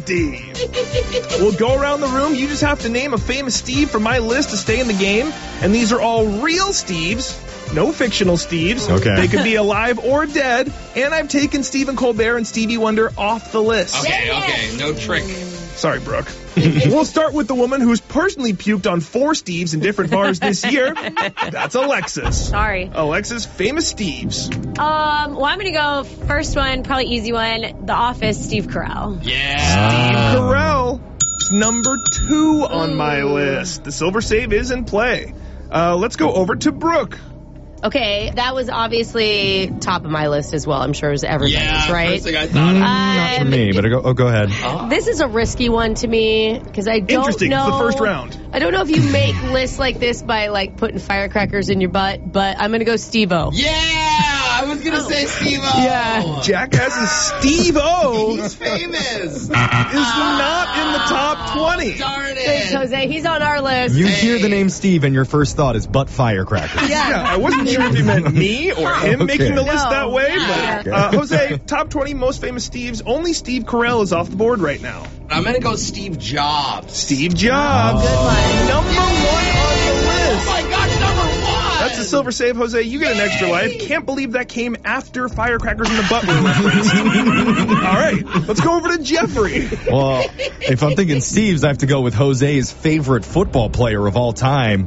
Steve. We'll go around the room. You just have to name a famous Steve from my list to stay in the game. And these are all real Steves, no fictional Steves. Okay. They could be alive or dead. And I've taken Stephen Colbert and Stevie Wonder off the list. Okay, no trick. Sorry, Brooke. We'll start with the woman who's personally puked on 4 Steves in different bars this year. That's Alexis. Sorry. Alexis, famous Steves. Well, I'm going to go first one, probably easy one. The Office, Steve Carell. Yeah. Carell, number 2 on my list. The silver save is in play. Let's go over to Brooke. Okay, that was obviously top of my list as well. I'm sure it was everybody's, right? First thing I thought of. Not for me, but go ahead. This is a risky one to me because I don't Interesting. know. It's the first round. I don't know if you make lists like this by like putting firecrackers in your butt, but I'm gonna go Steve-O. Yeah, I was going to say Steve-O. Yeah. Jackass's Steve-O He's famous. is not in the top 20. Darn Thanks, it. Jose. He's on our list. You hear the name Steve and your first thought is butt firecrackers. Yeah, I wasn't sure if you meant me or him Okay. making the list No. that way. Yeah. But Jose, top 20 most famous Steves. Only Steve Carell is off the board right now. I'm going to go Steve Jobs. Steve Jobs, Good one. number 1 on the Oh list. my gosh, number 1. That's a silver save, Jose. You get an extra life. Can't believe that came after firecrackers in the butt were referenced. All right, let's go over to Jeffrey. Well, if I'm thinking Steve's, I have to go with Jose's favorite football player of all time,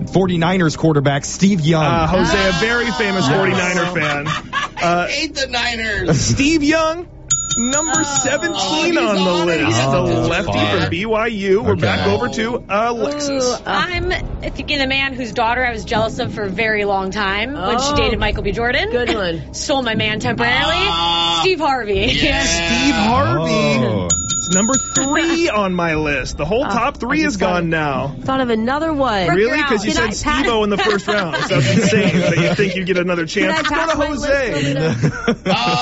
49ers quarterback Steve Young. Jose, a very famous 49er fan. I hate the Niners. Steve Young, number 17 he's on the on it. list. Oh, The that's lefty far. from BYU. We're Okay. back over to Alexis. I'm thinking the man whose daughter I was jealous of for a very long time when she Oh. dated Michael B. Jordan. Good one. Stole my man temporarily. Steve Harvey. Yeah. Steve Harvey. Oh. It's number 3 on my list. The whole top 3 is gone now. Thought of another one. Really? Because you Can said I pat- Steve-O in the first round. So that's insane that you think you get another chance. Can I Let's go pass to my list Jose. over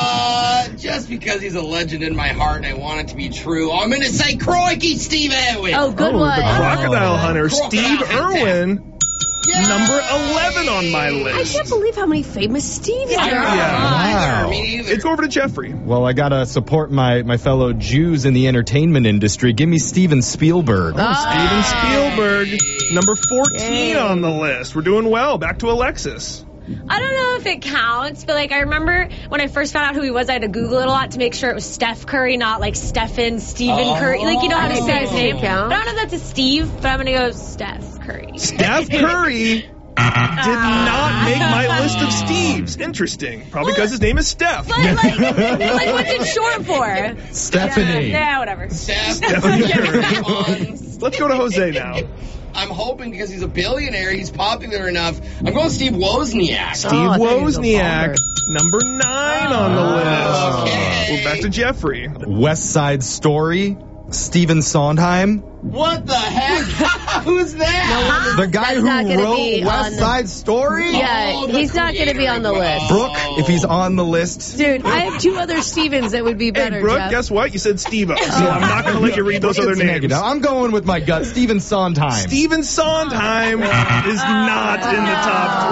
to- Just because he's a legend in my heart and I want it to be true, I'm going to say Crikey Steve Irwin. Oh, good Oh, one. the crocodile hunter, Crocodile Steve hunter. Irwin, Yay! number 11 on my I list. can't believe how many famous Steves there I don't are. know Wow. either. Me neither. Let's go over to Jeffrey. Well, I gotta support my fellow Jews in the entertainment industry. Give me Steven Spielberg. Steven Spielberg, number 14 on the list. We're doing well. Back to Alexis. I don't know if it counts, but like I remember when I first found out who he was, I had to Google it a lot to make sure it was Steph Curry, not like Stephen Curry. Like you know how to say his name. count. I don't know if that's a Steve, but I'm gonna go Steph Curry. Steph Curry did not make my list of Steves. Interesting. Probably because his name is Steph. But like what's it short for? Stephanie. Yeah, whatever. Steph. Come on. Let's go to Jose now. I'm hoping because he's a billionaire, he's popular enough. I'm going Steve Wozniak. Steve I thought he was a Wozniak, number 9 on the list. Okay. We're back to Jeffrey. West Side Story. Steven Sondheim. What the heck? Who's that? The guy That's not who gonna wrote be on West the- Side Story? Yeah, Oh, the he's not going to be on the creator. list. Brooke, if he's on the list. Dude, I have 2 other Stevens that would be better, Hey, Brooke, Jeff. guess what? You said Steve-O, so I'm not going to let you read those other It's names. negative. I'm going with my gut. Steven Sondheim. Steven Sondheim is not in the top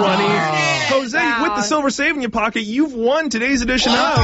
20. Jose, with the silver save in your pocket, you've won today's edition of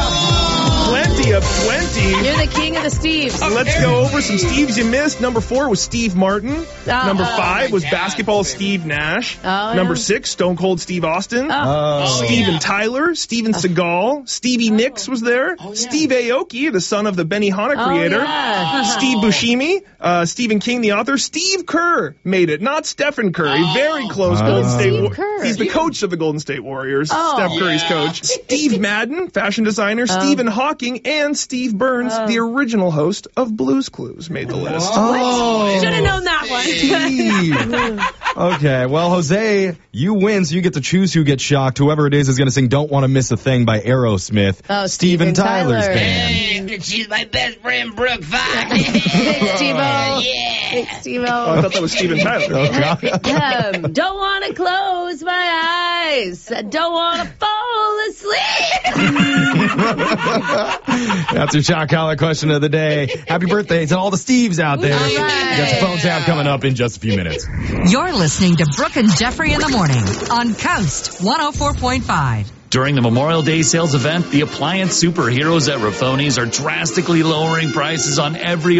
Plenty of 20. You're the king of the Steves. Let's go over some Steves you missed. Number 4 was Steve Martin. Number 5 was basketball Steve Nash. yeah. Number 6, Stone Cold Steve Austin. Oh. Steven Tyler, Steven Seagal, Stevie Nicks was there. Steve Aoki, the son of the Benihana creator. yeah. Steve Buscemi, Stephen King, the author. Steve Kerr made it, not Stephen Curry. Very close. Golden State. Steve Kerr? He's the coach of the Golden State Warriors. Steph Curry's coach. Steve Madden, fashion designer. Stephen Hawking and Steve Burns, the original host of Blue's Clues, made the list. Oh. Should have known that one. Steve. Okay, well, Jose, you win, so you get to choose who gets shocked. Whoever it is going to sing Don't Want to Miss a Thing by Aerosmith. Oh, Steven Tyler's Tyler. band. Hey, she's my best friend, Brooke Fox. Thanks, Steve-O. Yeah. Thanks, Oh, I Steve-O. thought that was Steven Tyler. Don't want to close my eyes. I don't want to fall asleep. That's your shock collar question of the day. Happy birthday to all the Steves out there. All right. You got your phone tap coming up in just a few minutes. You're listening to Brooke and Jeffrey in the morning on Coast 104.5. During the Memorial Day sales event, the appliance superheroes at Raffoni's are drastically lowering prices on every